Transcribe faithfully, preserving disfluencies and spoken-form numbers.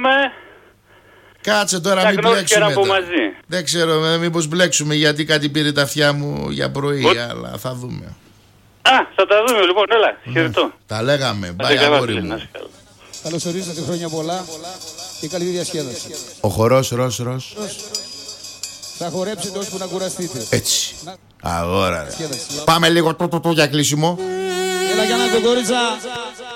εύχομαι. Κάτσε τώρα, μην μπλέξουμε. Δεν ξέρω, μήπως μπλέξουμε, γιατί κάτι πήρε τα αυτιά μου για πρωί, What? αλλά θα δούμε. Α, θα τα δούμε λοιπόν, έλα, ναι, χαιρετώ. Τα λέγαμε, μπάει αγόρι μου. Καλώς ορίσατε, χρόνια πολλά και καλή διασκέδαση. Ο χορός, Ρος, Ρος. Θα χορέψετε ώσπου να κουραστείτε. Έτσι. Αγόρα. Πάμε λίγο το το το για κλείσιμο. Έλα για να κοκορίτσα.